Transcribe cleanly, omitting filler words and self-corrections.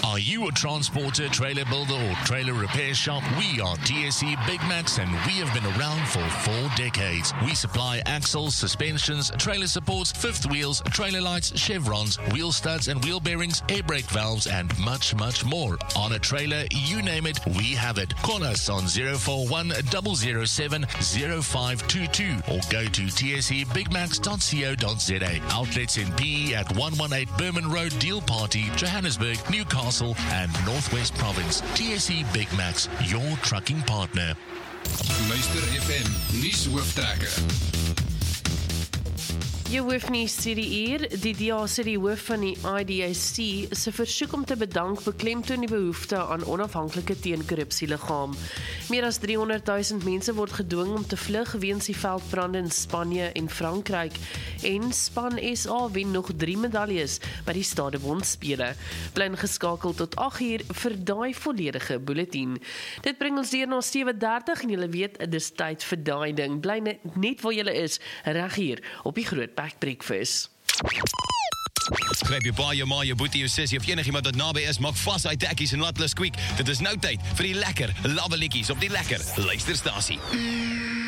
Are you a transporter, trailer builder, or trailer repair shop? We are TSC Big Macs, and we have been around for 4 decades. We supply axles, suspensions, trailer supports, fifth wheels, trailer lights, chevrons, wheel studs and wheel bearings, air brake valves, and much, much more. On a trailer, you name it, we have it. Call us on 041 007 0522 or go to tsebigmacs.co.za. Outlets in PE at 118 Berman Road, Deal Party, Johannesburg, Newcastle, and Northwest Province. TSC Big Macs, your trucking partner. Luister FM, nuus hooftrekke. Jou hoofnuus sê die uur, die DA sê die hoof van die IDAC se versoek om te bedank beklemtoon die behoefte aan onafhanklike teenkorrupsieliggaam. Meer as 300,000 mense word gedwing om te vlug weens die veldbrande in Spanje en Frankryk, en span SA wen nog 3 medaljes by die Stadebondspele. Bly ingeskakel tot 8 uur vir daai volledige bulletin. Dit bring ons deur na 7:30 en julle weet, dis tyd vir daai ding. Bly net waar julle is, reg hier op die Groot Back Breakfast. Skryp jou pa, jou ma, jou boetie, jou sussie of enigiemand wat naby is, maak vas uit tekkies en laat hulle squeak. Dit is nou tyd vir die lekker lawwe liedjies op die lekker luisterstasie.